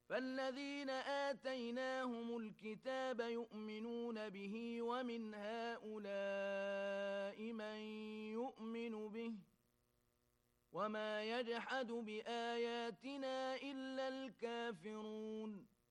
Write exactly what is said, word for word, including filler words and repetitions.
فالذين آتيناهم الكتاب يؤمنون به ومن هؤلاء من يؤمن به وما يجحد بآياتنا إلا الكافرون